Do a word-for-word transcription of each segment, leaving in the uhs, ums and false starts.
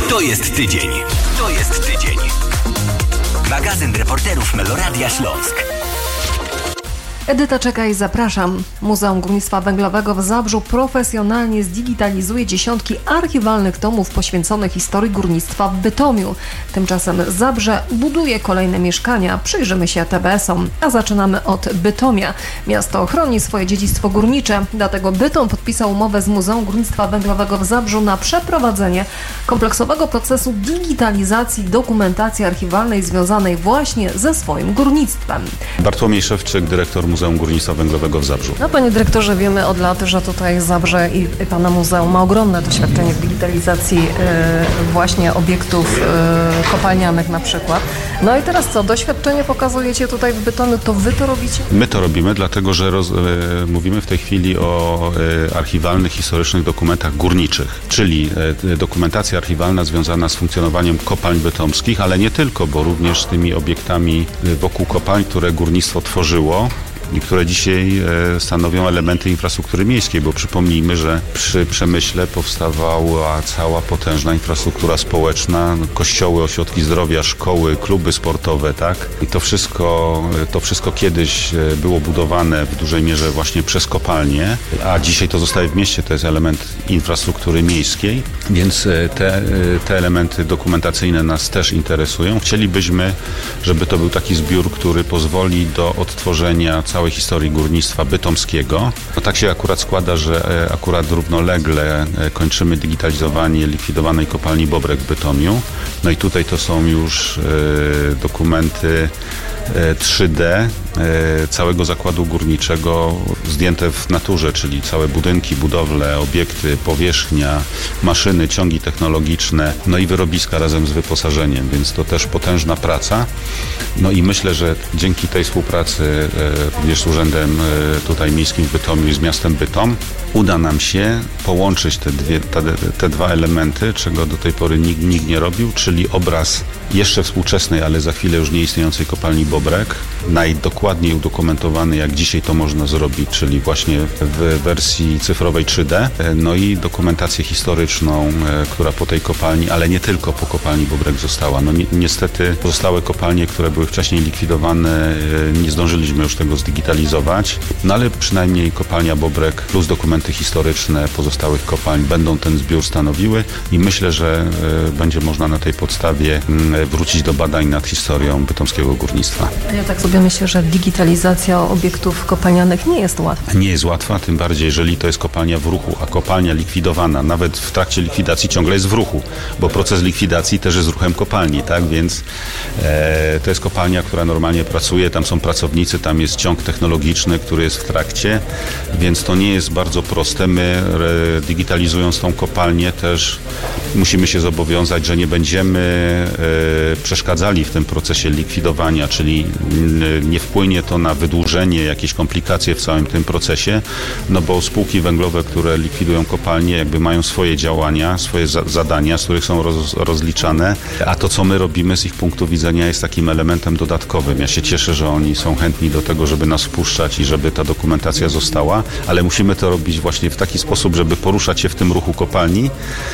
To jest tydzień. To jest tydzień. Magazyn reporterów Meloradia Śląsk. Edyta Czekaj, zapraszam. Muzeum Górnictwa Węglowego w Zabrzu profesjonalnie zdigitalizuje dziesiątki archiwalnych tomów poświęconych historii górnictwa w Bytomiu. Tymczasem Zabrze buduje kolejne mieszkania. Przyjrzymy się T B S-om, a zaczynamy od Bytomia. Miasto chroni swoje dziedzictwo górnicze, dlatego Bytom podpisał umowę z Muzeum Górnictwa Węglowego w Zabrzu na przeprowadzenie kompleksowego procesu digitalizacji dokumentacji archiwalnej związanej właśnie ze swoim górnictwem. Bartłomiej Szewczyk, dyrektor Muzeum Górnictwa Węglowego w Zabrzu. No, panie dyrektorze, wiemy od lat, że tutaj Zabrze i pana muzeum ma ogromne doświadczenie w digitalizacji y, właśnie obiektów y, kopalnianych na przykład. No i teraz co? Doświadczenie pokazujecie tutaj w Bytomiu, to wy to robicie? My to robimy, dlatego że roz, y, mówimy w tej chwili o y, archiwalnych, historycznych dokumentach górniczych, czyli y, dokumentacja archiwalna związana z funkcjonowaniem kopalń bytomskich, ale nie tylko, bo również z tymi obiektami wokół kopalń, które górnictwo tworzyło i które dzisiaj stanowią elementy infrastruktury miejskiej, bo przypomnijmy, że przy przemyśle powstawała cała potężna infrastruktura społeczna, kościoły, ośrodki zdrowia, szkoły, kluby sportowe, tak? I to wszystko, to wszystko kiedyś było budowane w dużej mierze właśnie przez kopalnie, a dzisiaj to zostaje w mieście, to jest element infrastruktury miejskiej, więc te, te elementy dokumentacyjne nas też interesują. Chcielibyśmy, żeby to był taki zbiór, który pozwoli do odtworzenia całej historii górnictwa bytomskiego. No tak się akurat składa, że akurat równolegle kończymy digitalizowanie likwidowanej kopalni Bobrek w Bytomiu. No i tutaj to są już e, dokumenty trzy D całego zakładu górniczego zdjęte w naturze, czyli całe budynki, budowle, obiekty, powierzchnia, maszyny, ciągi technologiczne, no i wyrobiska razem z wyposażeniem, więc to też potężna praca. No i myślę, że dzięki tej współpracy również z Urzędem tutaj Miejskim w Bytomiu i z miastem Bytom uda nam się połączyć te, dwie, te, te dwa elementy, czego do tej pory nikt, nikt nie robił, czyli obraz jeszcze współczesnej, ale za chwilę już nieistniejącej kopalni Bobrek, najdokładniej udokumentowany, jak dzisiaj to można zrobić, czyli właśnie w wersji cyfrowej trzy D, no i dokumentację historyczną, która po tej kopalni, ale nie tylko po kopalni Bobrek została. No ni niestety pozostałe kopalnie, które były wcześniej likwidowane, nie zdążyliśmy już tego zdigitalizować, no ale przynajmniej kopalnia Bobrek plus dokumenty historyczne pozostałych kopalń będą ten zbiór stanowiły i myślę, że będzie można na tej podstawie wrócić do badań nad historią bytomskiego górnictwa. Ja tak sobie myślę, że digitalizacja obiektów kopalnianych nie jest łatwa. Nie jest łatwa, tym bardziej jeżeli to jest kopalnia w ruchu, a kopalnia likwidowana, nawet w trakcie likwidacji ciągle jest w ruchu, bo proces likwidacji też jest ruchem kopalni, tak? Więc e, to jest kopalnia, która normalnie pracuje, tam są pracownicy, tam jest ciąg technologiczny, który jest w trakcie, więc to nie jest bardzo proste. My e, digitalizując tą kopalnię też musimy się zobowiązać, że nie będziemy e, przeszkadzali w tym procesie likwidowania, czyli nie wpłynie to na wydłużenie, jakieś komplikacje w całym tym procesie, no bo spółki węglowe, które likwidują kopalnie, jakby mają swoje działania, swoje za zadania, z których są roz rozliczane, a to, co my robimy z ich punktu widzenia, jest takim elementem dodatkowym. Ja się cieszę, że oni są chętni do tego, żeby nas wpuszczać i żeby ta dokumentacja została, ale musimy to robić właśnie w taki sposób, żeby poruszać się w tym ruchu kopalni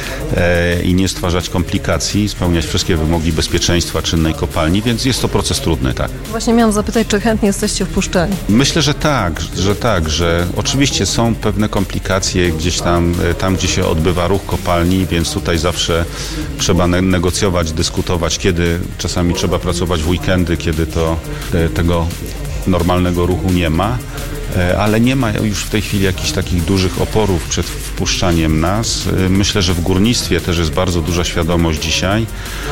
e, i nie stwarzać komplikacji, spełniać wszystkie wymogi bezpieczeństwa czynnej kopalni, więc jest to proces trudny, tak. Właśnie miałam zapytać, czy chętnie jesteście wpuszczeni? Myślę, że tak, że tak, że oczywiście są pewne komplikacje gdzieś tam, tam gdzie się odbywa ruch kopalni, więc tutaj zawsze trzeba negocjować, dyskutować, kiedy czasami trzeba pracować w weekendy, kiedy to tego normalnego ruchu nie ma. Ale nie ma już w tej chwili jakichś takich dużych oporów przed wpuszczaniem nas. Myślę, że w górnictwie też jest bardzo duża świadomość dzisiaj,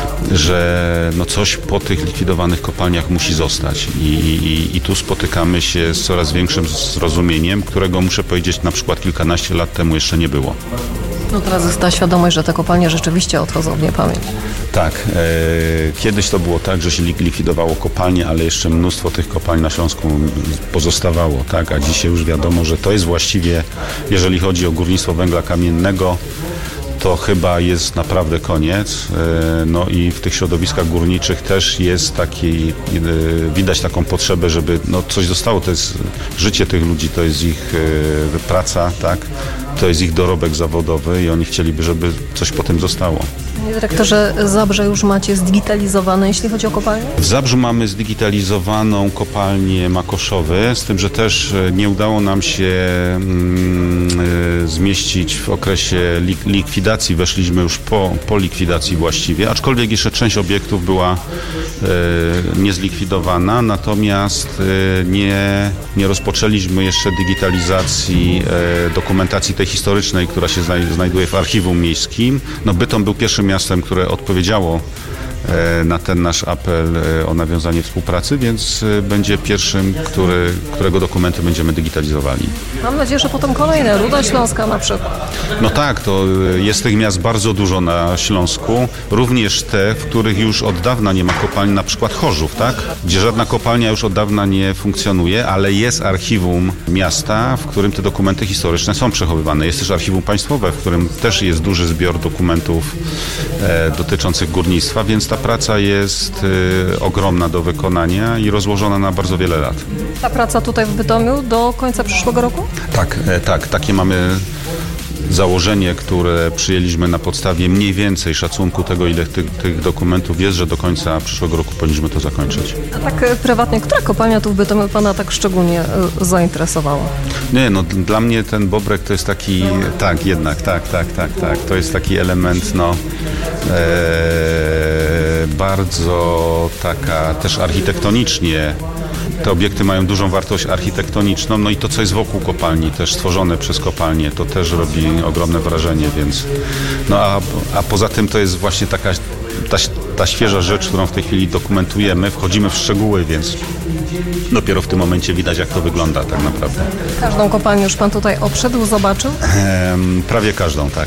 że no coś po tych likwidowanych kopalniach musi zostać i, i, i tu spotykamy się z coraz większym zrozumieniem, którego muszę powiedzieć na przykład kilkanaście lat temu jeszcze nie było. No teraz jest ta świadomość, że te kopalnie rzeczywiście odchodzą w niepamięć. Tak. E, kiedyś to było tak, że się likwidowało kopalnie, ale jeszcze mnóstwo tych kopalń na Śląsku pozostawało, tak? A dzisiaj już wiadomo, że to jest właściwie, jeżeli chodzi o górnictwo węgla kamiennego, to chyba jest naprawdę koniec. No i w tych środowiskach górniczych też jest taki, widać taką potrzebę, żeby no coś zostało, to jest życie tych ludzi, to jest ich praca, tak? to jest ich dorobek zawodowy i oni chcieliby, żeby coś po tym zostało. Panie dyrektorze, Zabrze już macie zdigitalizowane, jeśli chodzi o kopalnię? W Zabrzu mamy zdigitalizowaną kopalnię Makoszowy, z tym, że też nie udało nam się mm, zmieścić w okresie lik- likwidacji. Weszliśmy już po, po likwidacji właściwie, aczkolwiek jeszcze część obiektów była e, niezlikwidowana, natomiast e, nie, nie rozpoczęliśmy jeszcze digitalizacji e, dokumentacji tej historycznej, która się znaj- znajduje w archiwum miejskim. No, Bytom był pierwszym miastem, które odpowiedziało na ten nasz apel o nawiązanie współpracy, więc będzie pierwszym, który, którego dokumenty będziemy digitalizowali. Mam nadzieję, że potem kolejne, Ruda Śląska na przykład. No tak, to jest tych miast bardzo dużo na Śląsku, również te, w których już od dawna nie ma kopalni, na przykład Chorzów, tak? Gdzie żadna kopalnia już od dawna nie funkcjonuje, ale jest archiwum miasta, w którym te dokumenty historyczne są przechowywane. Jest też archiwum państwowe, w którym też jest duży zbiór dokumentów e, dotyczących górnictwa, więc ta praca jest y, ogromna do wykonania i rozłożona na bardzo wiele lat. Ta praca tutaj w Bytomiu do końca przyszłego roku? Tak, e, tak, takie mamy założenie, które przyjęliśmy na podstawie mniej więcej szacunku tego, ile tych, tych dokumentów jest, że do końca przyszłego roku powinniśmy to zakończyć. A tak e, prywatnie, która kopalnia tu w Bytomiu Pana tak szczególnie e, zainteresowała? Nie, no dla mnie ten Bobrek to jest taki, tak, jednak, tak, tak, tak, tak, to jest taki element, no, e, bardzo taka też architektonicznie. Te obiekty mają dużą wartość architektoniczną, no i to, co jest wokół kopalni, też stworzone przez kopalnię, to też robi ogromne wrażenie, więc no a, a poza tym to jest właśnie taka ta, ta świeża rzecz, którą w tej chwili dokumentujemy, wchodzimy w szczegóły, więc dopiero w tym momencie widać, jak to wygląda tak naprawdę. Każdą kopalnię już Pan tutaj obszedł, zobaczył? Ehm, prawie każdą, tak.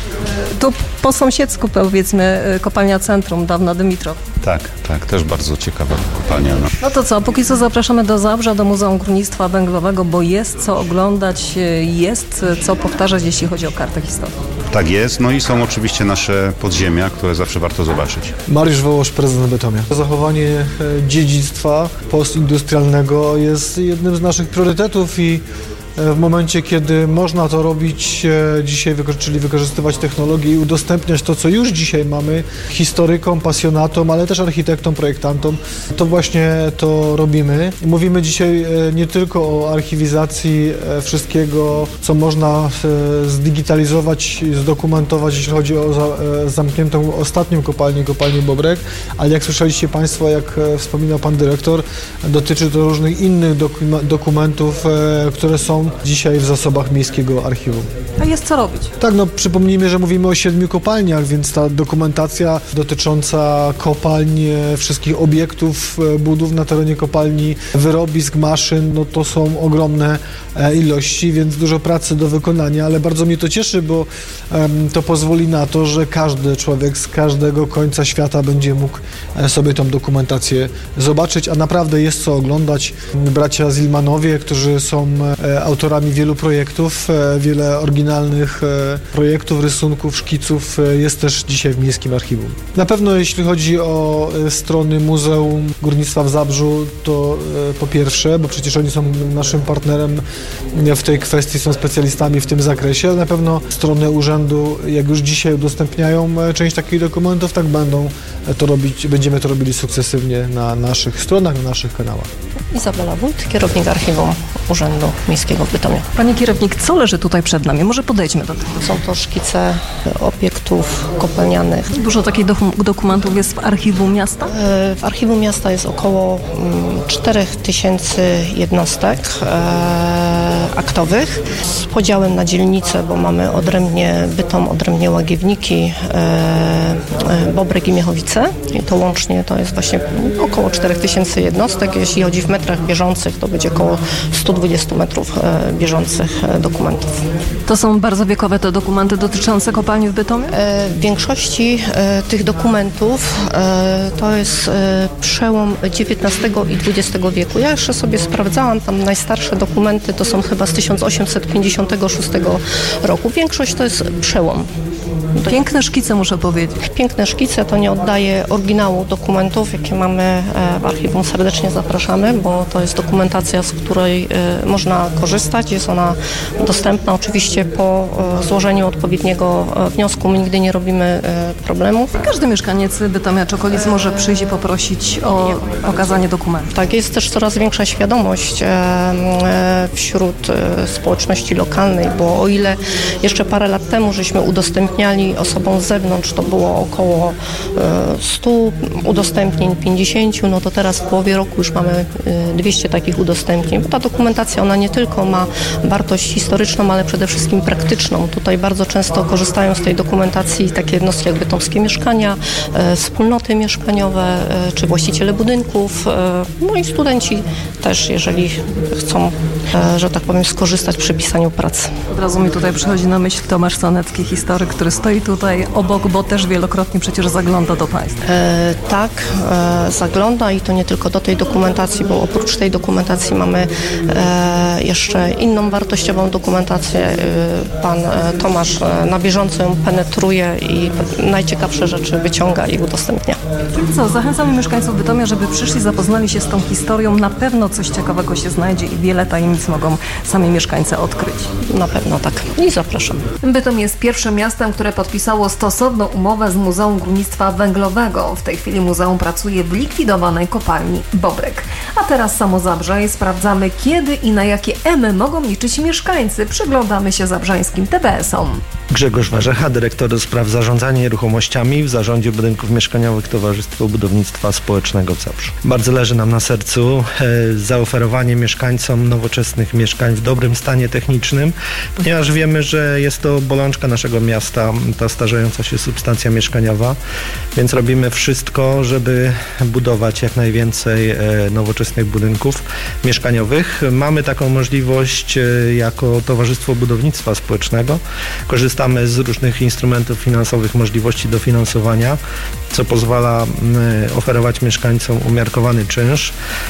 Tu po sąsiedzku, powiedzmy, kopalnia Centrum, dawna Dymitrow. Tak, tak, też bardzo ciekawa kopalnia. No. No to co, póki co zapraszamy do Zabrza, do Muzeum Górnictwa Węglowego, bo jest co oglądać, jest co powtarzać, jeśli chodzi o kartę historii. Tak jest, no i są oczywiście nasze podziemia, które zawsze warto zobaczyć. Mariusz Wołosz, prezydent Bytomia. Zachowanie dziedzictwa postindustrialnego jest jednym z naszych priorytetów i w momencie, kiedy można to robić dzisiaj, czyli wykorzystywać technologię i udostępniać to, co już dzisiaj mamy historykom, pasjonatom, ale też architektom, projektantom, to właśnie to robimy. Mówimy dzisiaj nie tylko o archiwizacji wszystkiego, co można zdigitalizować, zdokumentować, jeśli chodzi o zamkniętą ostatnią kopalnię, kopalnię Bobrek, ale jak słyszeliście Państwo, jak wspominał Pan Dyrektor, dotyczy to różnych innych dokumentów, które są dzisiaj w zasobach Miejskiego Archiwum. A jest co robić? Tak, no przypomnijmy, że mówimy o siedmiu kopalniach, więc ta dokumentacja dotycząca kopalń, wszystkich obiektów, budów na terenie kopalni, wyrobisk, maszyn, no to są ogromne ilości, więc dużo pracy do wykonania, ale bardzo mnie to cieszy, bo um, to pozwoli na to, że każdy człowiek z każdego końca świata będzie mógł sobie tą dokumentację zobaczyć, a naprawdę jest co oglądać. Bracia Zilmanowie, którzy są autorami wielu projektów, wiele oryginalnych projektów, rysunków, szkiców jest też dzisiaj w Miejskim Archiwum. Na pewno jeśli chodzi o strony Muzeum Górnictwa w Zabrzu, to po pierwsze, bo przecież oni są naszym partnerem w tej kwestii, są specjalistami w tym zakresie, ale na pewno strony urzędu, jak już dzisiaj udostępniają część takich dokumentów, tak będą to robić, będziemy to robili sukcesywnie na naszych stronach, na naszych kanałach. Izabela Wójt, kierownik Archiwum Urzędu Miejskiego w Bytomiu. Panie kierownik, co leży tutaj przed nami? Może podejdźmy do tego. Są to szkice obiektów kopalnianych. Dużo takich doku- dokumentów jest w archiwum miasta? W archiwum miasta jest około cztery tysiące jednostek e, aktowych z podziałem na dzielnice, bo mamy odrębnie Bytom, odrębnie Łagiewniki, e, e, Bobrek i Miechowice. I to łącznie to jest właśnie około cztery tysiące jednostek. Jeśli chodzi w metrach bieżących, to będzie około sto dwadzieścia metrów e, bieżących e, dokumentów. To są bardzo wiekowe te dokumenty dotyczące kopalni w Bytomiu? E, w większości e, tych dokumentów e, to jest e, przełom dziewiętnastego i dwudziestego wieku. Ja jeszcze sobie sprawdzałam, tam najstarsze dokumenty to są chyba z tysiąc osiemset pięćdziesiątego szóstego roku. Większość to jest przełom. Piękne szkice, muszę powiedzieć. Piękne szkice, to nie oddaje oryginału dokumentów, jakie mamy w archiwum. Serdecznie zapraszamy, bo to jest dokumentacja, z której można korzystać. Jest ona dostępna oczywiście po złożeniu odpowiedniego wniosku. My nigdy nie robimy problemów. Każdy mieszkaniec Bytomia czy okolic może przyjść i poprosić o okazanie dokumentu. Tak, jest też coraz większa świadomość wśród społeczności lokalnej, bo o ile jeszcze parę lat temu żeśmy udostępniali osobom z zewnątrz, to było około stu udostępnień, pięćdziesięciu, no to teraz w połowie roku już mamy dwieście takich udostępnień. Bo ta dokumentacja, ona nie tylko ma wartość historyczną, ale przede wszystkim praktyczną. Tutaj bardzo często korzystają z tej dokumentacji takie jednostki jak Bytomskie Mieszkania, wspólnoty mieszkaniowe, czy właściciele budynków, no i studenci też, jeżeli chcą, że tak powiem, skorzystać przy pisaniu pracy. Od razu mi tutaj przychodzi na myśl Tomasz Sonecki, historyk, który stoi tutaj obok, bo też wielokrotnie przecież zagląda do Państwa. E, tak, e, zagląda i to nie tylko do tej dokumentacji, bo oprócz tej dokumentacji mamy e, jeszcze inną wartościową dokumentację. E, pan e, Tomasz e, na bieżąco ją penetruje i najciekawsze rzeczy wyciąga i udostępnia. I co, zachęcamy mieszkańców Bytomia, żeby przyszli, zapoznali się z tą historią. Na pewno coś ciekawego się znajdzie i wiele tajemnic mogą sami mieszkańcy odkryć. Na pewno tak. I zapraszam. Bytom jest pierwszym miastem, które podpisało stosowną umowę z Muzeum Górnictwa Węglowego. W tej chwili muzeum pracuje w likwidowanej kopalni Bobrek. A teraz samo Zabrze i sprawdzamy, kiedy i na jakie emy mogą liczyć mieszkańcy. Przyglądamy się zabrzańskim T B esom. Grzegorz Warzecha, dyrektor do spraw zarządzania nieruchomościami w Zarządzie Budynków Mieszkaniowych Towarzystwa Budownictwa Społecznego w Zabrzu. Bardzo leży nam na sercu e, zaoferowanie mieszkańcom nowoczesnych mieszkań w dobrym stanie technicznym, ponieważ wiemy, że jest to bolączka naszego miasta, ta starzejąca się substancja mieszkaniowa, więc robimy wszystko, żeby budować jak najwięcej e, nowoczesnych budynków mieszkaniowych. Mamy taką możliwość e, jako Towarzystwo Budownictwa Społecznego. Korzystamy z różnych instrumentów finansowych, możliwości dofinansowania, co pozwala oferować mieszkańcom umiarkowany czynsz.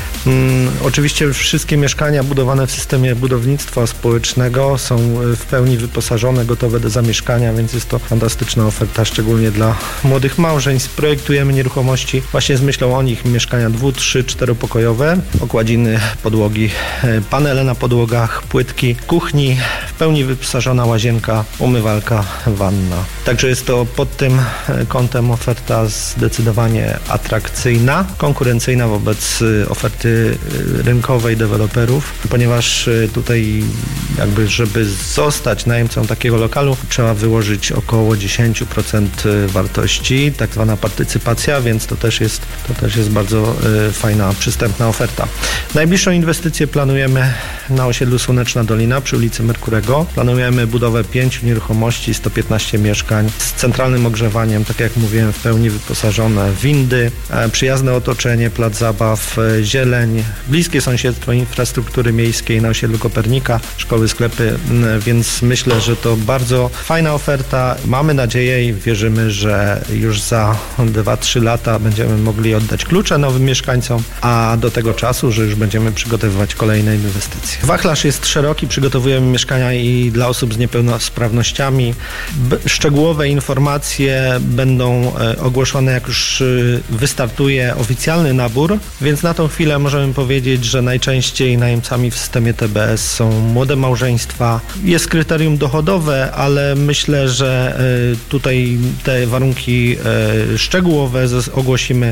Oczywiście wszystkie mieszkania budowane w systemie budownictwa społecznego są w pełni wyposażone, gotowe do zamieszkania, więc jest to fantastyczna oferta, szczególnie dla młodych małżeństw. Projektujemy nieruchomości właśnie z myślą o nich, mieszkania dwu, trzy, czteropokojowe, okładziny, podłogi, panele na podłogach, płytki, kuchni, w pełni wyposażona łazienka, umywalka, wanna. Także jest to pod tym kątem oferta zdecydowanie atrakcyjna, konkurencyjna wobec oferty rynkowej deweloperów, ponieważ tutaj jakby, żeby zostać najemcą takiego lokalu, trzeba wyłożyć około dziesięć procent wartości, tak zwana partycypacja, więc to też jest, to też jest bardzo fajna, przystępna oferta. Najbliższą inwestycję planujemy na osiedlu Słoneczna Dolina przy ulicy Merkurego. Planujemy budowę pięciu nieruchomości, sto piętnaście mieszkań z centralnym ogrzewaniem, tak jak mówiłem, w pełni wyposażone, windy, przyjazne otoczenie, plac zabaw, zieleń, bliskie sąsiedztwo infrastruktury miejskiej na osiedlu Kopernika, szkoły, sklepy, więc myślę, że to bardzo fajna oferta. Mamy nadzieję i wierzymy, że już za dwa trzy lata będziemy mogli oddać klucze nowym mieszkańcom, a do tego czasu, że już będziemy przygotowywać kolejne inwestycje. Wachlarz jest szeroki, przygotowujemy mieszkania i dla osób z niepełnosprawnościami. Szczegółowe informacje będą ogłoszone, jak już wystartuje oficjalny nabór, więc na tą chwilę możemy powiedzieć, że najczęściej najemcami w systemie T B S są młode małżeństwa. Jest kryterium dochodowe, ale myślę, że tutaj te warunki szczegółowe ogłosimy,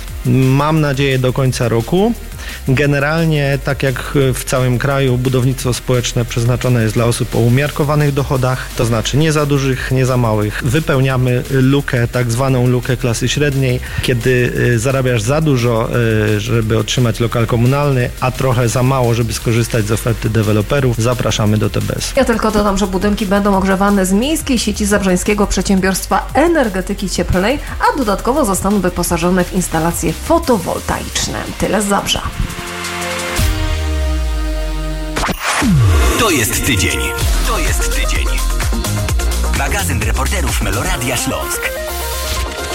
mam nadzieję, do końca roku. Generalnie, tak jak w całym kraju, budownictwo społeczne przeznaczone jest dla osób o umiarkowanych dochodach, to znaczy nie za dużych, nie za małych. Wypełniamy lukę, tak zwaną lukę klasy średniej, kiedy zarabiasz za dużo, żeby otrzymać lokal komunalny, a trochę za mało, żeby skorzystać z oferty deweloperów. Zapraszamy do T B S. Ja tylko dodam, że budynki będą ogrzewane z miejskiej sieci Zabrzańskiego Przedsiębiorstwa Energetyki Cieplnej, a dodatkowo zostaną wyposażone w instalacje fotowoltaiczne. Tyle z Zabrza. To jest tydzień. To jest tydzień. Magazyn reporterów Meloradia Śląsk.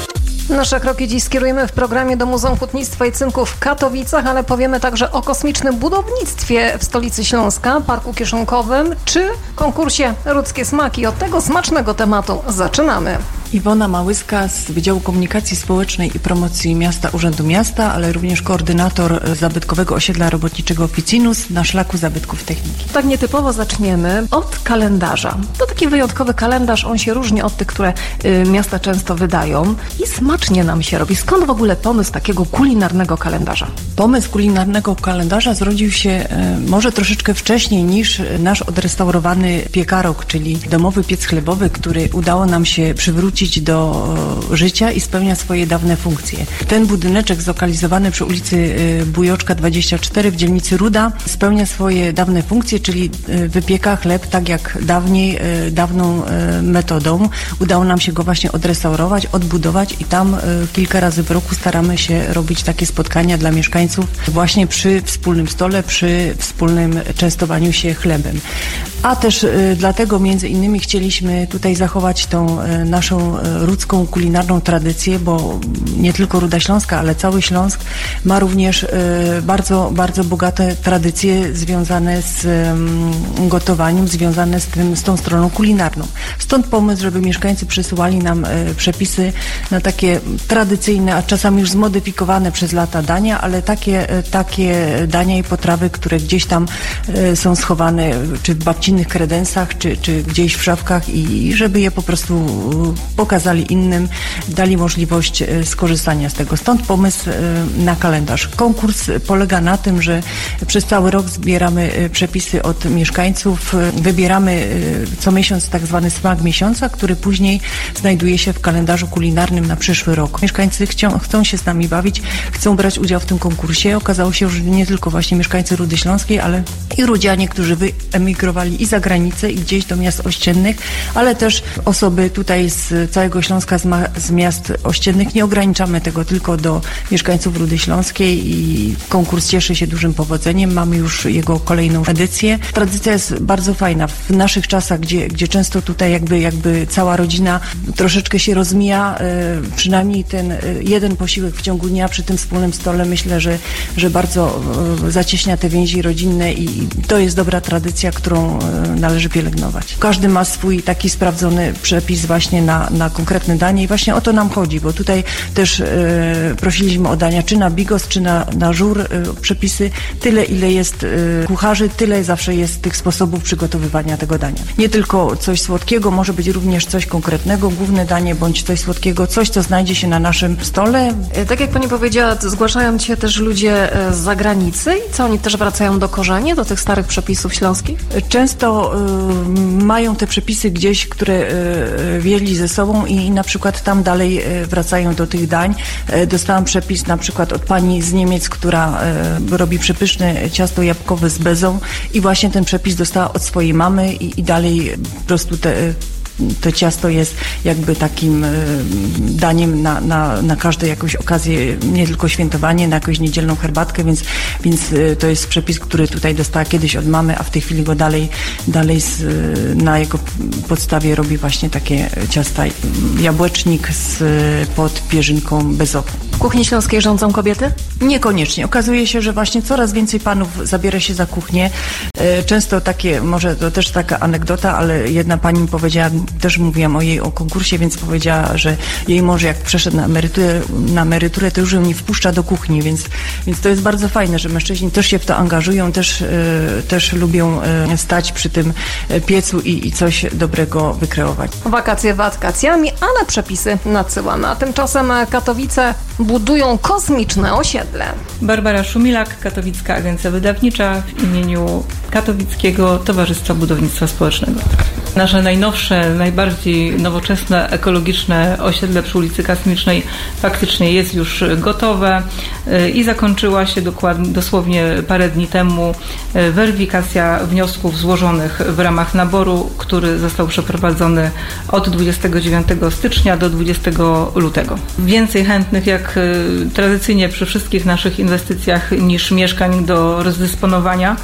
Nasze kroki dziś skierujemy w programie do Muzeum Hutnictwa i Cynku w Katowicach, ale powiemy także o kosmicznym budownictwie w stolicy Śląska, Parku Kieszonkowym czy konkursie Rudzkie Smaki. Od tego smacznego tematu zaczynamy. Iwona Małyska z Wydziału Komunikacji Społecznej i Promocji Miasta Urzędu Miasta, ale również koordynator zabytkowego osiedla robotniczego Oficinus na szlaku zabytków techniki. Tak nietypowo zaczniemy od kalendarza. To taki wyjątkowy kalendarz, on się różni od tych, które y, miasta często wydają i smacznie nam się robi. Skąd w ogóle pomysł takiego kulinarnego kalendarza? Pomysł kulinarnego kalendarza zrodził się y, może troszeczkę wcześniej niż nasz odrestaurowany piekarok, czyli domowy piec chlebowy, który udało nam się przywrócić do życia i spełnia swoje dawne funkcje. Ten budyneczek zlokalizowany przy ulicy Bujoczka dwadzieścia cztery w dzielnicy Ruda spełnia swoje dawne funkcje, czyli wypieka chleb tak jak dawniej, dawną metodą. Udało nam się go właśnie odrestaurować, odbudować i tam kilka razy w roku staramy się robić takie spotkania dla mieszkańców właśnie przy wspólnym stole, przy wspólnym częstowaniu się chlebem. A też dlatego między innymi chcieliśmy tutaj zachować tą naszą rudzką kulinarną tradycję, bo nie tylko Ruda Śląska, ale cały Śląsk ma również bardzo, bardzo bogate tradycje związane z gotowaniem, związane z tym, z tą stroną kulinarną. Stąd pomysł, żeby mieszkańcy przysyłali nam przepisy na takie tradycyjne, a czasami już zmodyfikowane przez lata dania, ale takie, takie dania i potrawy, które gdzieś tam są schowane, czy w babcinnych kredensach, czy, czy gdzieś w szafkach i żeby je po prostu pokazali innym, dali możliwość skorzystania z tego. Stąd pomysł na kalendarz. Konkurs polega na tym, że przez cały rok zbieramy przepisy od mieszkańców, wybieramy co miesiąc tak zwany smak miesiąca, który później znajduje się w kalendarzu kulinarnym na przyszły rok. Mieszkańcy chcą, chcą się z nami bawić, chcą brać udział w tym konkursie. Okazało się, że nie tylko właśnie mieszkańcy Rudy Śląskiej, ale i rudzianie, którzy wyemigrowali i za granicę, i gdzieś do miast ościennych, ale też osoby tutaj z całego Śląska, z, ma, z miast ościennych. Nie ograniczamy tego tylko do mieszkańców Rudy Śląskiej i konkurs cieszy się dużym powodzeniem. Mamy już jego kolejną edycję. Tradycja jest bardzo fajna. W naszych czasach, gdzie, gdzie często tutaj jakby, jakby cała rodzina troszeczkę się rozmija, y, przynajmniej ten y, jeden posiłek w ciągu dnia przy tym wspólnym stole, myślę, że, że bardzo y, zacieśnia te więzi rodzinne i, i to jest dobra tradycja, którą y, należy pielęgnować. Każdy ma swój taki sprawdzony przepis właśnie na, na konkretne danie i właśnie o to nam chodzi, bo tutaj też y, prosiliśmy o dania czy na bigos, czy na, na żur, y, przepisy. Tyle, ile jest y, kucharzy, tyle zawsze jest tych sposobów przygotowywania tego dania. Nie tylko coś słodkiego, może być również coś konkretnego, główne danie, bądź coś słodkiego, coś, co znajdzie się na naszym stole. Tak jak pani powiedziała, zgłaszają się też ludzie z zagranicy i co, oni też wracają do korzeni, do tych starych przepisów śląskich? Często y, mają te przepisy gdzieś, które y, wzięli ze sobą i na przykład tam dalej y, wracają do tych dań. Y, dostałam przepis na przykład od pani z Niemiec, która y, robi przepyszne ciasto jabłkowe z bezą i właśnie ten przepis dostała od swojej mamy i, i dalej po prostu te y, to ciasto jest jakby takim y, daniem na, na, na każdą jakąś okazję, nie tylko świętowanie, na jakąś niedzielną herbatkę, więc, więc y, to jest przepis, który tutaj dostała kiedyś od mamy, a w tej chwili go dalej, dalej z, y, na jego podstawie robi właśnie takie ciasta jabłecznik z, pod pierzynką bezową. W kuchni śląskiej rządzą kobiety? Niekoniecznie. Okazuje się, że właśnie coraz więcej panów zabiera się za kuchnię. Y, często takie, może to też taka anegdota, ale jedna pani mi powiedziała, też mówiłam o jej o konkursie, więc powiedziała, że jej mąż jak przeszedł na emeryturę, na emeryturę to już ją nie wpuszcza do kuchni, więc, więc to jest bardzo fajne, że mężczyźni też się w to angażują, też, y, też lubią y, stać przy tym piecu i, i coś dobrego wykreować. Wakacje wakacjami, ale przepisy nadsyłamy, a tymczasem Katowice budują kosmiczne osiedle. Barbara Szumilak, Katowicka Agencja Wydawnicza w imieniu Katowickiego Towarzystwa Budownictwa Społecznego. Nasze najnowsze, najbardziej nowoczesne, ekologiczne osiedle przy ulicy Kosmicznej faktycznie jest już gotowe i zakończyła się dokładnie, dosłownie parę dni temu weryfikacja wniosków złożonych w ramach naboru, który został przeprowadzony od dwudziestego dziewiątego stycznia do dwudziestego lutego. Więcej chętnych jak tradycyjnie przy wszystkich naszych inwestycjach niż mieszkań do rozdysponowania.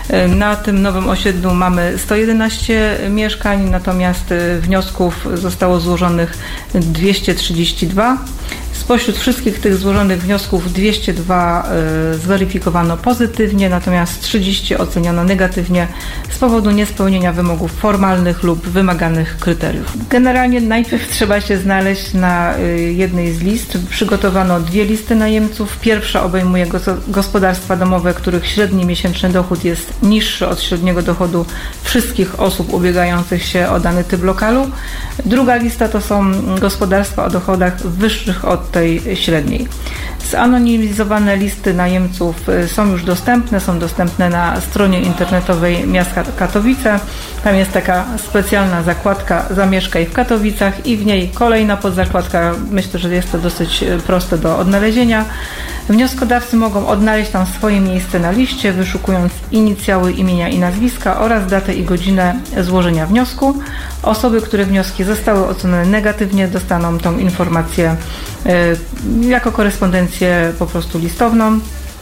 Na tym nowym osiedlu mamy sto jedenaście mieszkań, natomiast wniosków zostało złożonych dwieście trzydzieści dwa. Spośród wszystkich tych złożonych wniosków dwieście dwa y, zweryfikowano pozytywnie, natomiast trzydzieści oceniono negatywnie z powodu niespełnienia wymogów formalnych lub wymaganych kryteriów. Generalnie najpierw trzeba się znaleźć na y, jednej z list. Przygotowano dwie listy najemców. Pierwsza obejmuje gos- gospodarstwa domowe, których średni miesięczny dochód jest niższy od średniego dochodu wszystkich osób ubiegających się o dany typ lokalu. Druga lista to są gospodarstwa o dochodach wyższych od tej średniej. Zanonimizowane listy najemców są już dostępne, są dostępne na stronie internetowej miasta Katowice. Tam jest taka specjalna zakładka Zamieszkaj w Katowicach i w niej kolejna podzakładka. Myślę, że jest to dosyć proste do odnalezienia. Wnioskodawcy mogą odnaleźć tam swoje miejsce na liście, wyszukując inicjały imienia i nazwiska oraz datę i godzinę złożenia wniosku. Osoby, których wnioski zostały ocenione negatywnie, dostaną tą informację y, jako korespondencję po prostu listowną.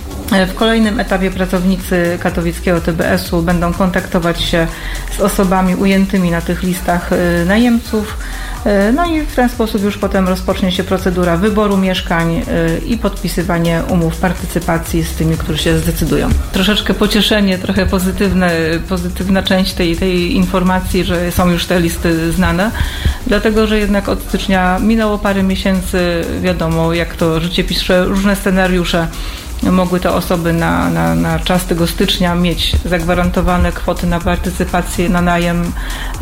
W kolejnym etapie pracownicy katowickiego T B S-u będą kontaktować się z osobami ujętymi na tych listach najemców. No i w ten sposób już potem rozpocznie się procedura wyboru mieszkań i podpisywanie umów partycypacji z tymi, którzy się zdecydują. Troszeczkę pocieszenie, trochę pozytywne, pozytywna część tej, tej informacji, że są już te listy znane, dlatego że jednak od stycznia minęło parę miesięcy, wiadomo jak to życie pisze, różne scenariusze. Mogły te osoby na, na, na czas tego stycznia mieć zagwarantowane kwoty na partycypację, na najem,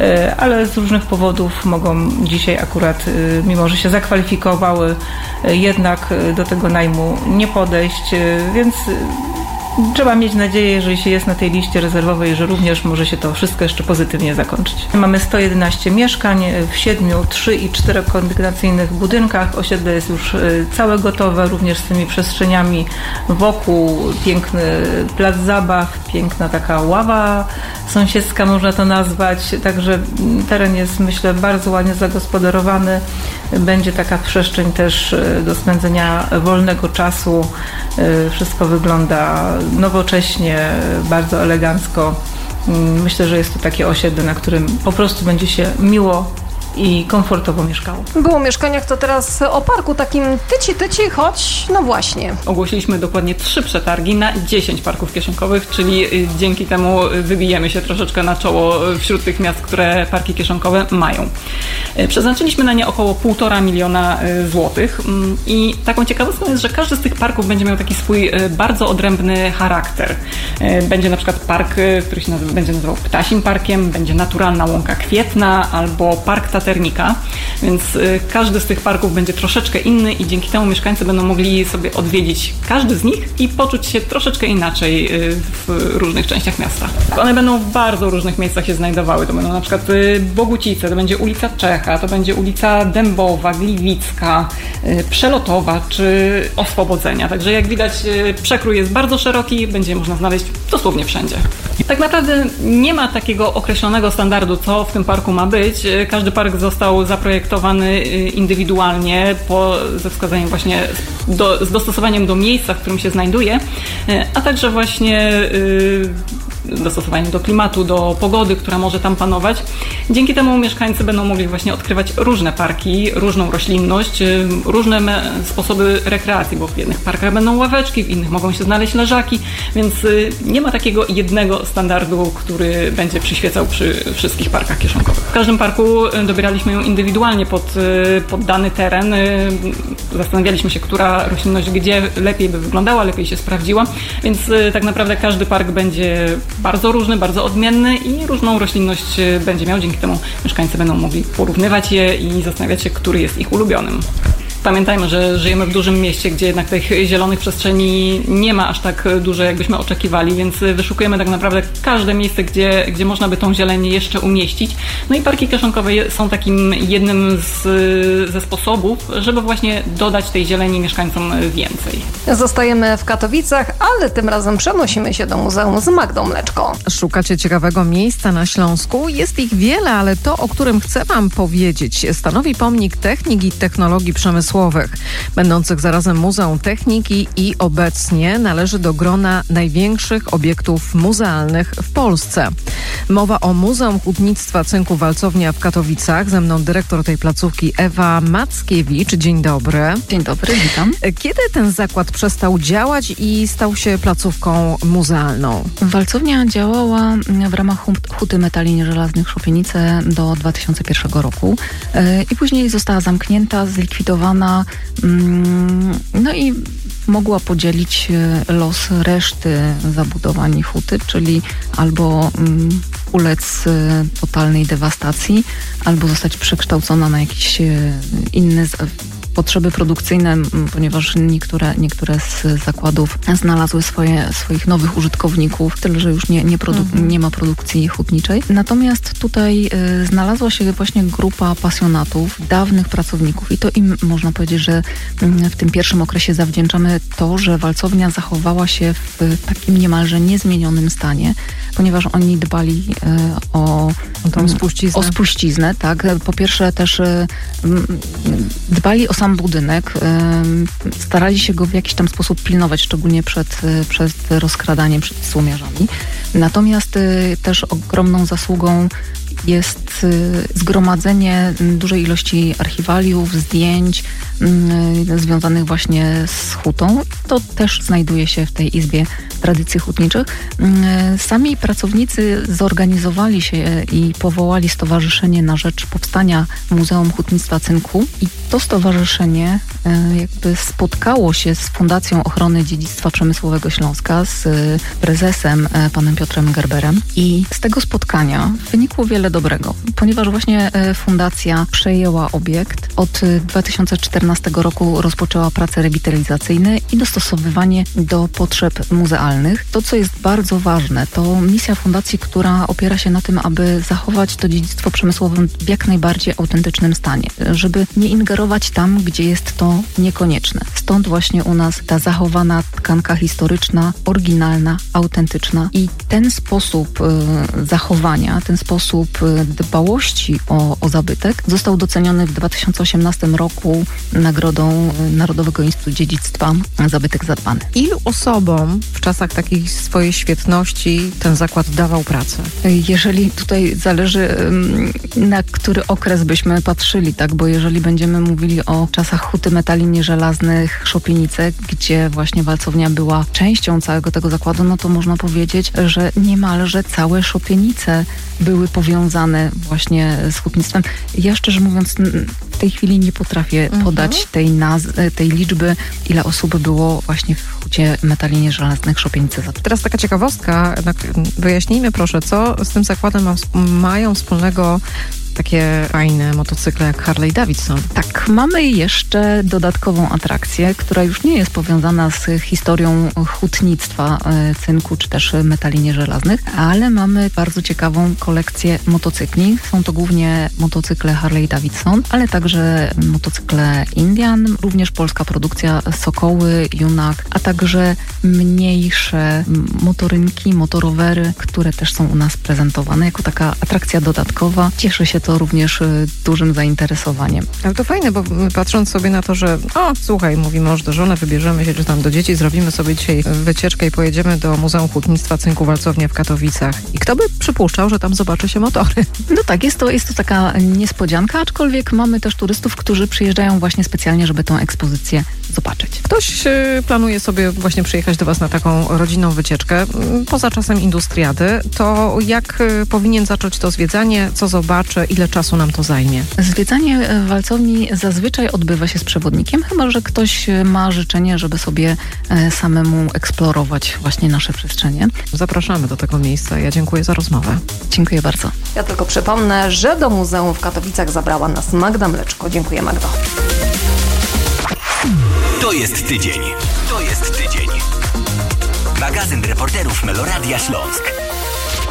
ale z różnych powodów mogą dzisiaj akurat, mimo że się zakwalifikowały, jednak do tego najmu nie podejść, więc trzeba mieć nadzieję, jeżeli się jest na tej liście rezerwowej, że również może się to wszystko jeszcze pozytywnie zakończyć. Mamy sto jedenaście mieszkań w siedmiu, trzy i czterokondygnacyjnych budynkach. Osiedle jest już całe gotowe, również z tymi przestrzeniami wokół. Piękny plac zabaw, piękna taka ława sąsiedzka, można to nazwać. Także teren jest, myślę, bardzo ładnie zagospodarowany. Będzie taka przestrzeń też do spędzenia wolnego czasu. Wszystko wygląda nowocześnie, bardzo elegancko. Myślę, że jest to takie osiedle, na którym po prostu będzie się miło i komfortowo mieszkało. Było o mieszkaniach, to teraz o parku takim tyci tyci, choć no właśnie. Ogłosiliśmy dokładnie trzy przetargi na dziesięć parków kieszonkowych, czyli dzięki temu wybijemy się troszeczkę na czoło wśród tych miast, które parki kieszonkowe mają. Przeznaczyliśmy na nie około półtora miliona złotych i taką ciekawostką jest, że każdy z tych parków będzie miał taki swój bardzo odrębny charakter. Będzie na przykład park, który się nazywa, będzie nazywał Ptasim Parkiem, będzie Naturalna Łąka Kwietna albo Park Taternika, więc każdy z tych parków będzie troszeczkę inny i dzięki temu mieszkańcy będą mogli sobie odwiedzić każdy z nich i poczuć się troszeczkę inaczej w różnych częściach miasta. One będą w bardzo różnych miejscach się znajdowały. To będą na przykład Bogucice, to będzie ulica Czecha, to będzie ulica Dębowa, Gliwicka, Przelotowa czy Oswobodzenia. Także jak widać, przekrój jest bardzo szeroki, będzie można znaleźć dosłownie wszędzie. Tak naprawdę nie ma takiego określonego standardu, co w tym parku ma być. Każdy park został zaprojektowany indywidualnie po, ze wskazaniem właśnie do, z dostosowaniem do miejsca, w którym się znajduje, a także właśnie yy, dostosowaniem do klimatu, do pogody, która może tam panować. Dzięki temu mieszkańcy będą mogli właśnie odkrywać różne parki, różną roślinność, różne sposoby rekreacji, bo w jednych parkach będą ławeczki, w innych mogą się znaleźć leżaki, więc nie ma takiego jednego standardu, który będzie przyświecał przy wszystkich parkach kieszonkowych. W każdym parku dobieraliśmy ją indywidualnie pod, pod dany teren. Zastanawialiśmy się, która roślinność gdzie lepiej by wyglądała, lepiej się sprawdziła, więc tak naprawdę każdy park będzie bardzo różny, bardzo odmienny i różną roślinność będzie miał. Dzięki temu mieszkańcy będą mogli porównywać je i zastanawiać się, który jest ich ulubionym. Pamiętajmy, że żyjemy w dużym mieście, gdzie jednak tych zielonych przestrzeni nie ma aż tak dużo, jakbyśmy oczekiwali, więc wyszukujemy tak naprawdę każde miejsce, gdzie, gdzie można by tą zieleń jeszcze umieścić. No i parki kieszonkowe są takim jednym z, ze sposobów, żeby właśnie dodać tej zieleni mieszkańcom więcej. Zostajemy w Katowicach, ale tym razem przenosimy się do muzeum z Magdą Mleczko. Szukacie ciekawego miejsca na Śląsku? Jest ich wiele, ale to, o którym chcę Wam powiedzieć, stanowi pomnik technik i technologii przemysłowej przemysłowych, będących zarazem Muzeum Techniki i obecnie należy do grona największych obiektów muzealnych w Polsce. Mowa o Muzeum Hutnictwa Cynku Walcownia w Katowicach. Ze mną dyrektor tej placówki Ewa Mackiewicz. Dzień dobry. Dzień dobry, witam. Kiedy ten zakład przestał działać i stał się placówką muzealną? Walcownia działała w ramach Huty Metali Nieżelaznych Szopienice do dwa tysiące pierwszego roku i później została zamknięta, zlikwidowana, no i mogła podzielić los reszty zabudowań huty, czyli albo ulec totalnej dewastacji, albo zostać przekształcona na jakiś inny potrzeby produkcyjne, ponieważ niektóre, niektóre z zakładów znalazły swoje, swoich nowych użytkowników, tyle że już nie, nie, produ- mhm. nie ma produkcji hutniczej. Natomiast tutaj y, znalazła się właśnie grupa pasjonatów, dawnych pracowników i to im można powiedzieć, że y, w tym pierwszym okresie zawdzięczamy to, że walcownia zachowała się w takim niemalże niezmienionym stanie, ponieważ oni dbali y, o, o tą spuściznę. O spuściznę, tak. Po pierwsze też y, dbali o sam budynek, y, starali się go w jakiś tam sposób pilnować, szczególnie przed, przed rozkradaniem, przed słomiarzami. Natomiast y, też ogromną zasługą jest y, zgromadzenie dużej ilości archiwaliów, zdjęć y, związanych właśnie z hutą. To też znajduje się w tej Izbie Tradycji Hutniczych. Y, sami pracownicy zorganizowali się i powołali stowarzyszenie na rzecz powstania Muzeum Hutnictwa Cynku i to stowarzyszenie y, jakby spotkało się z Fundacją Ochrony Dziedzictwa Przemysłowego Śląska, z y, prezesem y, panem Piotrem Gerberem i z tego spotkania wynikło wiele dobrego, ponieważ właśnie fundacja przejęła obiekt. Od dwa tysiące czternastego roku rozpoczęła prace rewitalizacyjne i dostosowywanie do potrzeb muzealnych. To, co jest bardzo ważne, to misja fundacji, która opiera się na tym, aby zachować to dziedzictwo przemysłowe w jak najbardziej autentycznym stanie, żeby nie ingerować tam, gdzie jest to niekonieczne. Stąd właśnie u nas ta zachowana tkanka historyczna, oryginalna, autentyczna i ten sposób y, zachowania, ten sposób dbałości o, o zabytek został doceniony w dwa tysiące osiemnastym roku Nagrodą Narodowego Instytutu Dziedzictwa Zabytek Zadbany. Ilu osobom w czasach takiej swojej świetności ten zakład dawał pracę? Jeżeli tutaj zależy, na który okres byśmy patrzyli, tak, bo jeżeli będziemy mówili o czasach Huty Metali Nieżelaznych Szopienice, gdzie właśnie walcownia była częścią całego tego zakładu, no to można powiedzieć, że niemalże całe Szopienice były powiązane właśnie z hutnictwem. Ja szczerze mówiąc w tej chwili nie potrafię mhm. podać tej, naz- tej liczby, ile osób było właśnie w Hucie Metali Nieżelaznych Szopienice. Teraz taka ciekawostka, wyjaśnijmy proszę, co z tym zakładem ma, mają wspólnego takie fajne motocykle jak Harley Davidson. Tak, mamy jeszcze dodatkową atrakcję, która już nie jest powiązana z historią hutnictwa cynku czy też metali nieżelaznych, ale mamy bardzo ciekawą kolekcję motocykli. Są to głównie motocykle Harley Davidson, ale także motocykle Indian, również polska produkcja Sokoły, Junak, a także mniejsze motorynki, motorowery, które też są u nas prezentowane jako taka atrakcja dodatkowa. Cieszy się to również dużym zainteresowaniem. Ale to fajne, bo patrząc sobie na to, że o, słuchaj, mówimy może do żony, wybierzemy się czy tam do dzieci, zrobimy sobie dzisiaj wycieczkę i pojedziemy do Muzeum Hutnictwa Cynku Walcownia w Katowicach. I kto by przypuszczał, że tam zobaczy się motory? No tak, jest to, jest to taka niespodzianka, aczkolwiek mamy też turystów, którzy przyjeżdżają właśnie specjalnie, żeby tą ekspozycję zobaczyć. Ktoś y, planuje sobie właśnie przyjechać do Was na taką rodzinną wycieczkę poza czasem industriady, to jak y, powinien zacząć to zwiedzanie, co zobaczy, ile czasu nam to zajmie? Zwiedzanie walcowni zazwyczaj odbywa się z przewodnikiem, chyba że ktoś ma życzenie, żeby sobie samemu eksplorować właśnie nasze przestrzenie. Zapraszamy do tego miejsca. Ja dziękuję za rozmowę. Dziękuję bardzo. Ja tylko przypomnę, że do muzeum w Katowicach zabrała nas Magda Mleczko. Dziękuję, Magdo. To jest tydzień. To jest tydzień. Magazyn reporterów Meloradia Śląsk.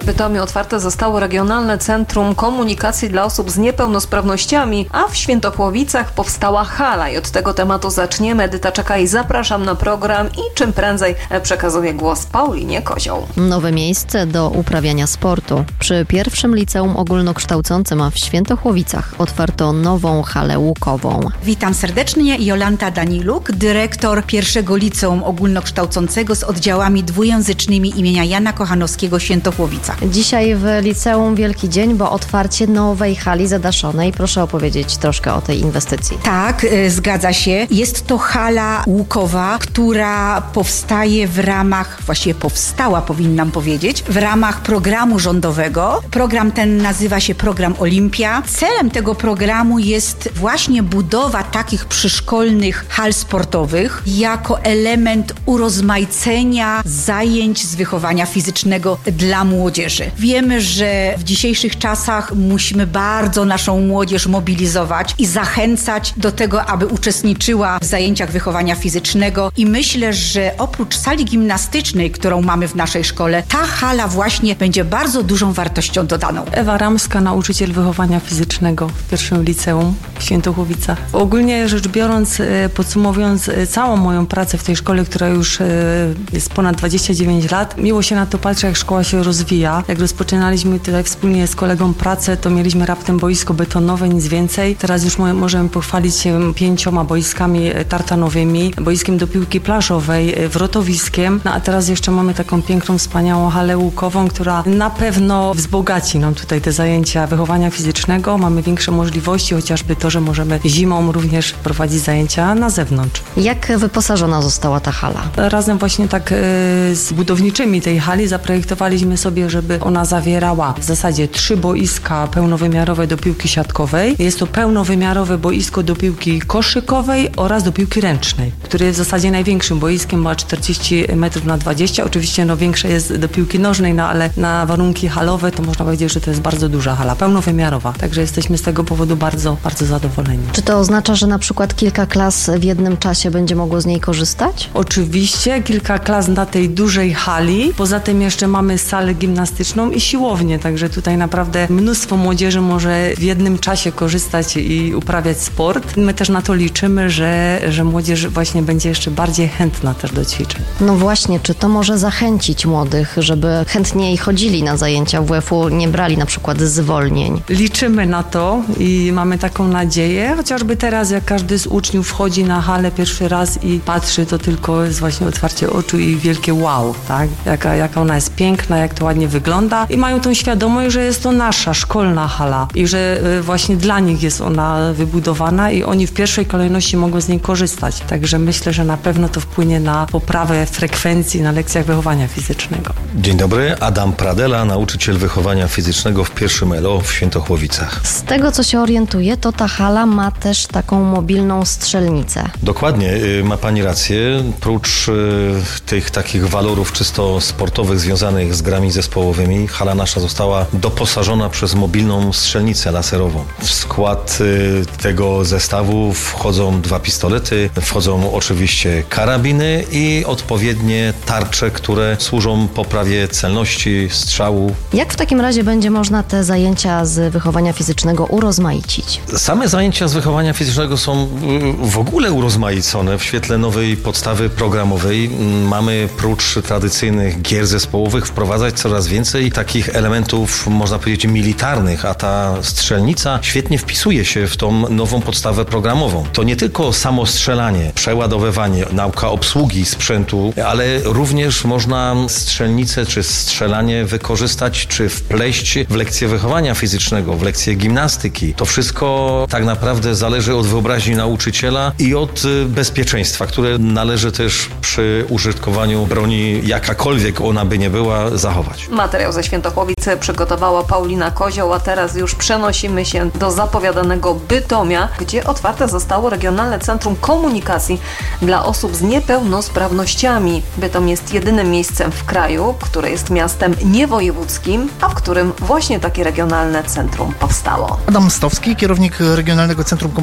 Bytomiu otwarte zostało Regionalne Centrum Komunikacji dla Osób z Niepełnosprawnościami, a w Świętochłowicach powstała hala i od tego tematu zaczniemy. Edyta Czekaj, zapraszam na program i czym prędzej przekazuję głos Paulinie Kozioł. Nowe miejsce do uprawiania sportu. Przy pierwszym liceum ogólnokształcącym w Świętochłowicach otwarto nową halę łukową. Witam serdecznie, Jolanta Daniluk, dyrektor pierwszego liceum ogólnokształcącego z oddziałami dwujęzycznymi imienia Jana Kochanowskiego w Świętochłowicach. Dzisiaj w liceum wielki dzień, bo otwarcie nowej hali zadaszonej. Proszę opowiedzieć troszkę o tej inwestycji. Tak, y, zgadza się. Jest to hala łukowa, która powstaje w ramach, właściwie powstała, powinnam powiedzieć, w ramach programu rządowego. Program ten nazywa się Program Olimpia. Celem tego programu jest właśnie budowa takich przyszkolnych hal sportowych jako element urozmaicenia zajęć z wychowania fizycznego dla młodzieży. Wiemy, że w dzisiejszych czasach musimy bardzo naszą młodzież mobilizować i zachęcać do tego, aby uczestniczyła w zajęciach wychowania fizycznego i myślę, że oprócz sali gimnastycznej, którą mamy w naszej szkole, ta hala właśnie będzie bardzo dużą wartością dodaną. Ewa Ramska, nauczyciel wychowania fizycznego w pierwszym liceum w Świętochłowicach. Ogólnie rzecz biorąc, podsumowując całą moją pracę w tej szkole, która już jest ponad dwadzieścia dziewięć lat, miło się na to patrzy, jak szkoła się rozwija. Jak rozpoczynaliśmy tutaj wspólnie z kolegą pracę, to mieliśmy raptem boisko betonowe, nic więcej. Teraz już możemy pochwalić się pięcioma boiskami tartanowymi, boiskiem do piłki plażowej, wrotowiskiem, no a teraz jeszcze mamy taką piękną, wspaniałą halę łukową, która na pewno wzbogaci nam tutaj te zajęcia wychowania fizycznego. Mamy większe możliwości, chociażby to, że możemy zimą również prowadzić zajęcia na zewnątrz. Jak wyposażona została ta hala? Razem właśnie tak z budowniczymi tej hali zaprojektowaliśmy sobie, żeby ona zawierała w zasadzie trzy boiska pełnowymiarowe do piłki siatkowej. Jest to pełnowymiarowe boisko do piłki koszykowej oraz do piłki ręcznej, które jest w zasadzie największym boiskiem, ma czterdzieści metrów na dwadzieścia. Oczywiście no, większe jest do piłki nożnej, no ale na warunki halowe to można powiedzieć, że to jest bardzo duża hala, pełnowymiarowa. Także jesteśmy z tego powodu bardzo, bardzo zadowoleni. Czy to oznacza, że na przykład kilka klas w jednym czasie będzie mogło z niej korzystać? Oczywiście, kilka klas na tej dużej hali. Poza tym jeszcze mamy salę gimnastyczną i siłownię, także tutaj naprawdę mnóstwo młodzieży może w jednym czasie korzystać i uprawiać sport. My też na to liczymy, że, że młodzież właśnie będzie jeszcze bardziej chętna też do ćwiczeń. No właśnie, czy to może zachęcić młodych, żeby chętniej chodzili na zajęcia W F-u, nie brali na przykład zwolnień? Liczymy na to i mamy taką nadzieję, chociażby teraz jak każdy z uczniów wchodzi na halę pierwszy raz i patrzy, to tylko jest właśnie otwarcie oczu i wielkie wow, tak? Jaka, jaka ona jest piękna, jak to ładnie wygląda i mają tą świadomość, że jest to nasza szkolna hala i że właśnie dla nich jest ona wybudowana i oni w pierwszej kolejności mogą z niej korzystać. Także myślę, że na pewno to wpłynie na poprawę frekwencji na lekcjach wychowania fizycznego. Dzień dobry, Adam Pradela, nauczyciel wychowania fizycznego w pierwszym L O w Świętochłowicach. Z tego, co się orientuję, to ta hala ma też taką mobilną strzelnicę. Dokładnie, ma pani rację. Prócz tych takich walorów czysto sportowych związanych z grami zespołowymi, hala nasza została doposażona przez mobilną strzelnicę laserową. W skład tego zestawu wchodzą dwa pistolety, wchodzą oczywiście karabiny i odpowiednie tarcze, które służą poprawie celności strzału. Jak w takim razie będzie można te zajęcia z wychowania fizycznego urozmaicić? Same zajęcia z wychowania fizycznego są w ogóle urozmaicone w świetle nowej podstawy programowej. Mamy prócz tradycyjnych gier zespołowych wprowadzać coraz więcej takich elementów, można powiedzieć, militarnych, a ta strzelnica świetnie wpisuje się w tą nową podstawę programową. To nie tylko samo strzelanie, przeładowywanie, nauka obsługi sprzętu, ale również można strzelnicę czy strzelanie wykorzystać czy wpleść w lekcje wychowania fizycznego, w lekcje gimnastyki. To wszystko tak naprawdę zależy od wyobraźni nauczyciela i od bezpieczeństwa, które należy też przy użytkowaniu broni, jakakolwiek ona by nie była, zachować. Materiał ze Świętochłowic przygotowała Paulina Kozioł, a teraz już przenosimy się do zapowiadanego Bytomia, gdzie otwarte zostało Regionalne Centrum Komunikacji dla Osób z Niepełnosprawnościami. Bytom jest jedynym miejscem w kraju, które jest miastem niewojewódzkim, a w którym właśnie takie regionalne centrum powstało. Adam Stowski, kierownik Regionalnego Centrum Komunikacji w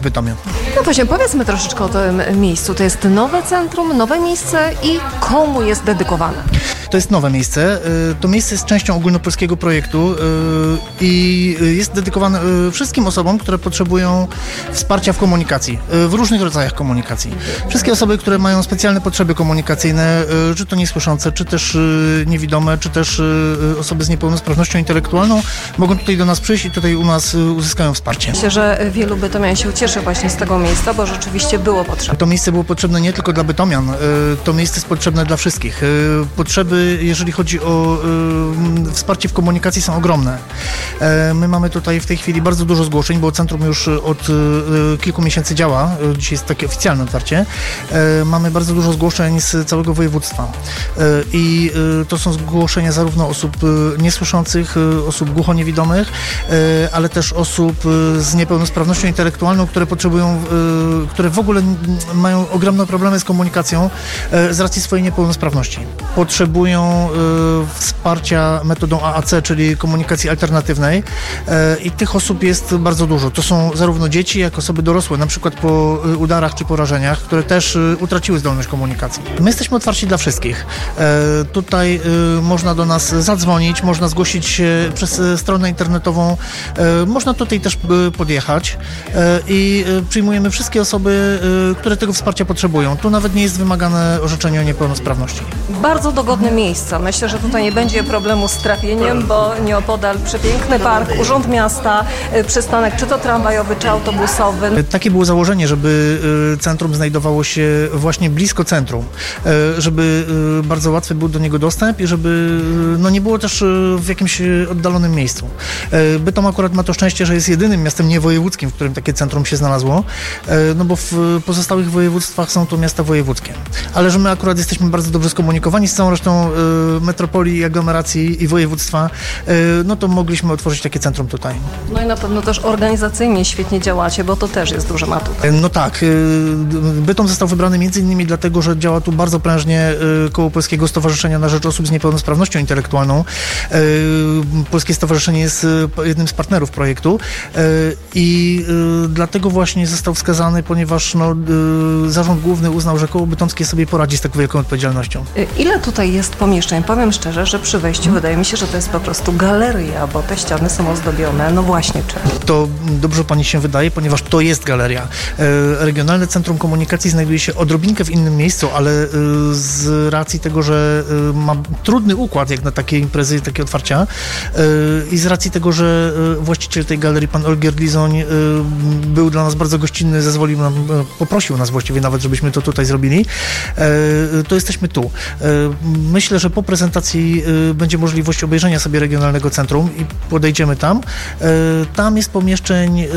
Bytomiu. No właśnie, powiedzmy troszeczkę o tym miejscu. To jest nowe centrum, nowe miejsce i komu jest dedykowane? To jest nowe miejsce. To miejsce jest częścią ogólnopolskiego projektu i jest dedykowane wszystkim osobom, które potrzebują wsparcia w komunikacji, w różnych rodzajach komunikacji. Wszystkie osoby, które mają specjalne potrzeby komunikacyjne, czy to niesłyszące, czy też niewidome, czy też osoby z niepełnosprawnością intelektualną, mogą tutaj do nas przyjść i tutaj u nas uzyskają wsparcie. Myślę, że wielu bytomian się ucieszy właśnie z tego miejsca, bo rzeczywiście było potrzebne. To miejsce było potrzebne nie tylko dla bytomian, to miejsce jest potrzebne dla wszystkich. Potrzeby, jeżeli chodzi o wsparcie w komunikacji, są ogromne. My mamy tutaj w tej chwili bardzo dużo zgłoszeń, bo centrum już od kilku miesięcy działa. Dzisiaj jest takie oficjalne otwarcie. Mamy bardzo dużo zgłoszeń z całego województwa. I to są zgłoszenia zarówno osób niesłyszących, osób głuchoniewidomych, ale też osób z niepełnosprawnością intelektualną, które potrzebują, które w ogóle mają ogromne problemy z komunikacją z racji swojej niepełnosprawności. Potrzebują wsparcia metodą A A C, czyli komunikacji alternatywnej i tych osób jest bardzo dużo. To są zarówno dzieci, jak i osoby dorosłe, na przykład po udarach czy porażeniach, które też utraciły zdolność komunikacji. My jesteśmy otwarci dla wszystkich. Tutaj można do nas zadzwonić, można zgłosić się przez stronę internetową, można tutaj też podjechać i przyjmujemy wszystkie osoby, które tego wsparcia potrzebują. Tu nawet nie jest wymagane orzeczenie o niepełnosprawności. Bardzo dogodne miejsce. Myślę, że tutaj nie będzie problemu z trafieniem, bo nieopodal przepiękny park, urząd miasta, przystanek czy to tramwajowy, czy autobusowy. Takie było założenie, żeby centrum znajdowało się właśnie blisko centrum, żeby bardzo łatwy był do niego dostęp i żeby no, nie było też w jakimś oddalonym miejscu. Bytom akurat ma to szczęście, że jest jedynym miastem niewojewódzkim, w którym takie centrum się znalazło, no bo w pozostałych województwach są to miasta wojewódzkie. Ale że my akurat jesteśmy bardzo dobrze skomunikowani z całą resztą metropolii, aglomeracji i województwa, no to mogliśmy otworzyć takie centrum tutaj. No i na pewno też organizacyjnie świetnie działacie, bo to też jest duży atut. No tak. Bytom został wybrany między innymi dlatego, że działa tu bardzo prężnie Koło Polskiego Stowarzyszenia na Rzecz Osób z Niepełnosprawnością Intelektualną. Polskie Stowarzyszenie jest jednym z partnerów projektu i dlatego właśnie został wskazany, ponieważ no, Zarząd Główny uznał, że Koło Bytomskie sobie poradzi z taką wielką odpowiedzialnością. Ile tutaj jest pomieszczeń? Powiem szczerze, że przy wejściu hmm. wydaje mi się, że to jest po prostu galeria, bo te ściany są ozdobione. No właśnie czym? To dobrze pani się wydaje, ponieważ to jest galeria. Regionalne Centrum Komunikacji znajduje się odrobinkę w innym miejscu, ale z racji tego, że ma trudny układ jak na takie imprezy, takie otwarcia i z racji tego, że właściciel tej galerii, pan Olgier Lizoń, był dla nas bardzo gościnny, zezwolił nam, poprosił nas właściwie nawet, żebyśmy to tutaj zrobili, to jesteśmy tu. Myślę, że po prezentacji będzie możliwość obejrzenia sobie Regionalnego Centrum i podejdziemy tam. Tam jest pomieszczeń,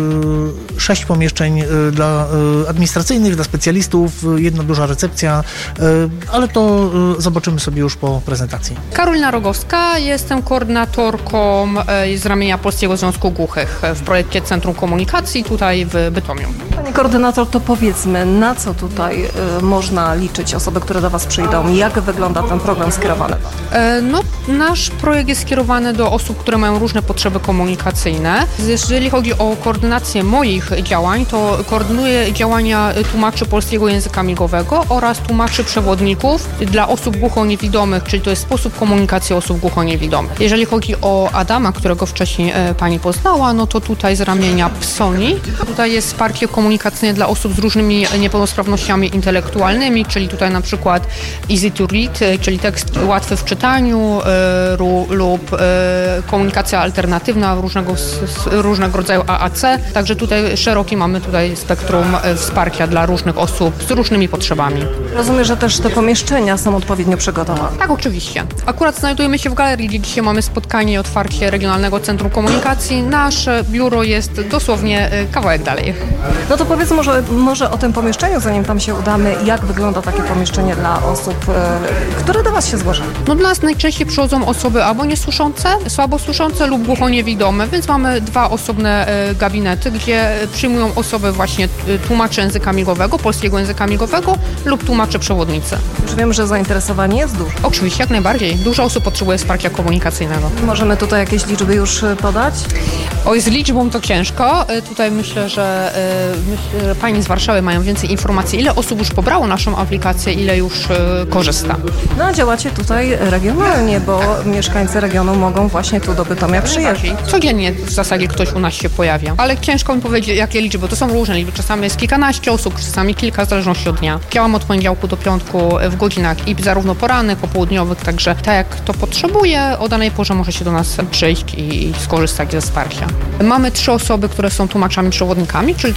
sześć pomieszczeń dla administracyjnych, dla specjalistów, jedna duża recepcja, ale to zobaczymy sobie już po prezentacji. Karolina Rogowska, jestem koordynatorką z ramienia Polskiego Związku Głuchych w projekcie Centrum Komunikacji tutaj w Bytomiu. Pani koordynator, to powiedzmy, na co tutaj y, można liczyć osoby, które do Was przyjdą? Jak wygląda ten program skierowany? No, nasz projekt jest skierowany do osób, które mają różne potrzeby komunikacyjne. Jeżeli chodzi o koordynację moich działań, to koordynuję działania tłumaczy polskiego języka migowego oraz tłumaczy przewodników dla osób głuchoniewidomych, czyli to jest sposób komunikacji osób głuchoniewidomych. Jeżeli chodzi o Adama, którego wcześniej e, Pani poznała, no to tutaj z ramienia Psoni. Tutaj jest wsparcie komunikacyjne dla osób z różnymi niepełnosprawnościami intelektualnymi, czyli tutaj na przykład easy to read, czyli tekst łatwy w czytaniu e, ru, lub e, komunikacja alternatywna różnego, s, różnego rodzaju A A C. Także tutaj szeroki mamy tutaj spektrum e, wsparcia dla różnych osób z różnymi potrzebami. Rozumiem, że też te pomieszczenia są odpowiednio przygotowane. Tak, oczywiście. Akurat znajdujemy się w galerii, gdzie dzisiaj mamy spotkanie i otwarcie Regionalnego Centrum Komunikacji. Nasze biuro jest dosłownie kawałek dalej. No to powiedz może, może o tym pomieszczeniu, zanim tam się udamy, jak wygląda takie pomieszczenie dla osób, e, które do Was się zgłaszają? No dla nas najczęściej przychodzą osoby albo niesłyszące, słabosłyszące lub głuchoniewidome, więc mamy dwa osobne e, gabinety, gdzie przyjmują osoby właśnie e, tłumaczy języka migowego, polskiego języka migowego lub tłumaczy przewodnicy. Już wiem, że zainteresowanie jest duże. Oczywiście, jak najbardziej. Dużo osób potrzebuje wsparcia komunikacyjnego. Możemy tutaj jakieś liczby już podać? Oj, z liczbą to ciężko. Tutaj myślę, że, myślę, że pani z Warszawy mają więcej informacji, ile osób już pobrało naszą aplikację, ile już korzysta. No a działacie tutaj regionalnie, bo mieszkańcy regionu mogą właśnie tu do Bytomia przyjeżdżać. Codziennie w zasadzie ktoś u nas się pojawia, ale ciężko mi powiedzieć, jakie liczby. To są różne liczby. Czasami jest kilkanaście osób, czasami kilka, w zależności od dnia. Działam od poniedziałku do piątku w godzinach i zarówno porannych, popołudniowych, także tak jak kto potrzebuje, o danej porze może się do nas przyjść i skorzystać ze wsparcia. Mamy trzy osoby, które są tłumaczami przewodnikami, czyli